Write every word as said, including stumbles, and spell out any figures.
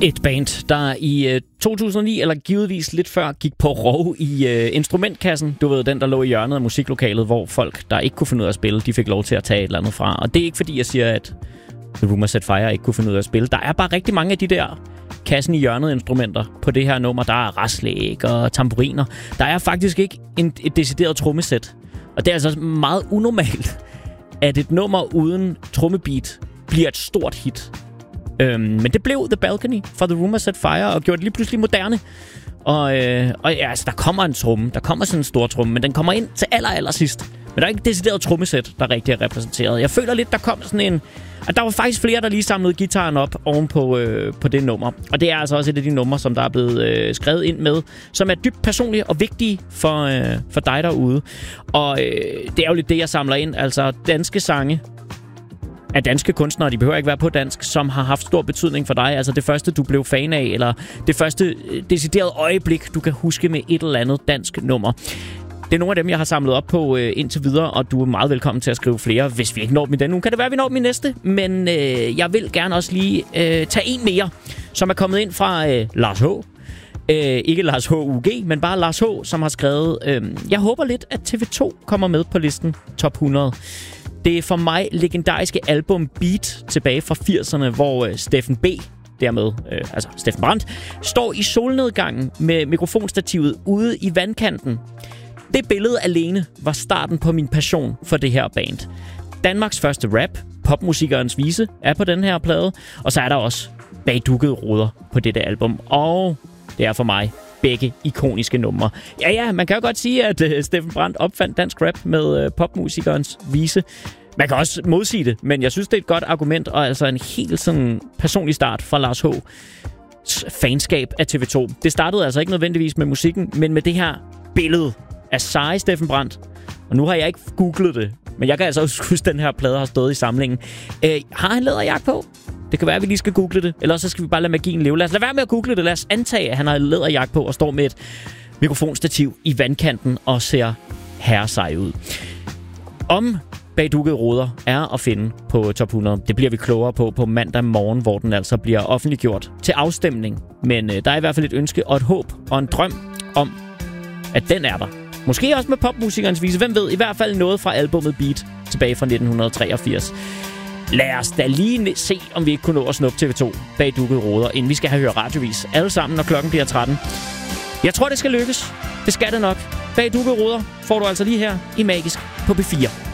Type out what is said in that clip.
Et band, der i øh, to tusind og ni, eller givetvis lidt før, gik på rov i øh, instrumentkassen. Du ved, den, der lå i hjørnet af musiklokalet, hvor folk, der ikke kunne finde ud af at spille, de fik lov til at tage et eller andet fra. Og det er ikke fordi, jeg siger, at The Rumor Set Fire ikke kunne finde ud af at spille. Der er bare rigtig mange af de der kassen i hjørnet instrumenter på det her nummer. Der er raslæg og tamburiner. Der er faktisk ikke en, et decideret trommesæt. Og det er altså meget unormalt, at et nummer uden trommebeat bliver et stort hit. Øhm, men det blev The Balcony for The Rumor Set Fire og gjorde det lige pludselig moderne. Og, øh, og ja, altså, der kommer en tromme. Der kommer sådan en stor tromme, men den kommer ind til aller, aller sidst. Men der er ikke et decideret trommesæt, der rigtig er repræsenteret. Jeg føler lidt, der kom sådan en... At der var faktisk flere, der lige samlede gitaren op oven på, øh, på det nummer. Og det er altså også et af de numre, som der er blevet øh, skrevet ind med, som er dybt personlige og vigtige for, øh, for dig derude. Og øh, det er jo lidt det, jeg samler ind. Altså danske sange af danske kunstnere, de behøver ikke være på dansk, som har haft stor betydning for dig. Altså det første, du blev fan af, eller det første deciderede øjeblik, du kan huske med et eller andet dansk nummer. Det er nogle af dem, jeg har samlet op på øh, indtil videre, og du er meget velkommen til at skrive flere, hvis vi ikke når dem i den. Nu kan det være, at vi når dem i næste, men øh, jeg vil gerne også lige øh, tage en mere, som er kommet ind fra øh, Lars H. Øh, ikke Lars H U G, men bare Lars H, som har skrevet, øh, jeg håber lidt, at T V to kommer med på listen top hundrede. Det er for mig legendariske album Beat tilbage fra firserne, hvor øh, Steffen B., dermed, øh, altså Steffen Brandt, står i solnedgangen med mikrofonstativet ude i vandkanten. Det billede alene var starten på min passion for det her band. Danmarks første rap, popmusikerens vise, er på den her plade. Og så er der også bagdukkede ruder på dette album. Og det er for mig begge ikoniske numre. Ja, ja, man kan jo godt sige, at uh, Steffen Brandt opfandt dansk rap med uh, popmusikerens vise. Man kan også modsige det, men jeg synes, det er et godt argument, og altså en helt sådan personlig start fra Lars H. fanskab af T V to. Det startede altså ikke nødvendigvis med musikken, men med det her billede af seje Steffen Brandt. Og nu har jeg ikke googlet det, men jeg kan altså også huske, at den her plade har stået i samlingen. Øh, har han læderjakke på? Det kan være, at vi lige skal google det. Eller så skal vi bare lade magien leve. Lad os lade være med at google det. Lad os antage, at han har læderjakke på og står med et mikrofonstativ i vandkanten og ser herresej ud. Om bagdukkede ruder er at finde på top hundrede. Det bliver vi klogere på på mandag morgen, hvor den altså bliver offentliggjort til afstemning. Men øh, der er i hvert fald et ønske og et håb og en drøm om, at den er der. Måske også med popmusikernes vise. Hvem ved? I hvert fald noget fra albumet Beat tilbage fra nitten treogfirs. Lad os da lige se, om vi ikke kunne nå at snuppe T V to bag dukkede ruder, inden vi skal have hørt radiovis. Alle sammen, når klokken bliver tretten. Jeg tror, det skal lykkes. Det skal det nok. Bag dukkede ruder får du altså lige her i Magisk på B fire.